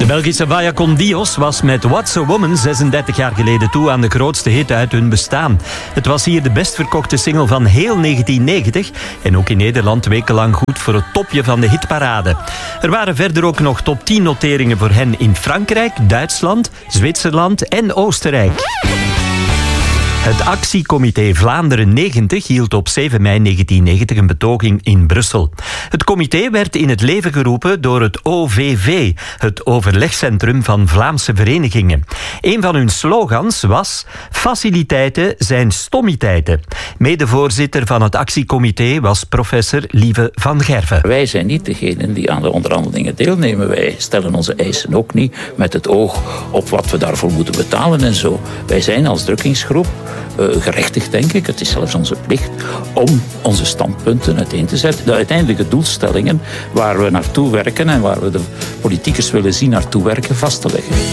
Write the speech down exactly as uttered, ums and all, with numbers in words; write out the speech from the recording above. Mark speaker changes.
Speaker 1: Belgische Vaya con Dios was met What's a Woman zesendertig jaar geleden toe aan de grootste hit uit hun bestaan. Het was hier de best verkochte single van heel negentien negentig en ook in Nederland wekenlang goed voor het topje van de hitparade. Er waren verder ook nog top tien noteringen voor hen in Frankrijk, Duitsland, Zwitserland en Oostenrijk. Het actiecomité Vlaanderen negentig hield op zeven mei negentien negentig een betoging in Brussel. Het comité werd in het leven geroepen door het O V V, het overlegcentrum van Vlaamse verenigingen. Een van hun slogans was: faciliteiten zijn stommiteiten. Medevoorzitter van het actiecomité was professor Lieve van Gerven.
Speaker 2: Wij zijn niet degenen die aan de onderhandelingen deelnemen. Wij stellen onze eisen ook niet met het oog op wat we daarvoor moeten betalen en zo. Wij zijn als drukkingsgroep Uh, gerechtigd, denk ik, het is zelfs onze plicht om onze standpunten uiteen te zetten. De uiteindelijke doelstellingen waar we naartoe werken en waar we de politiekers willen zien naartoe werken vast te leggen.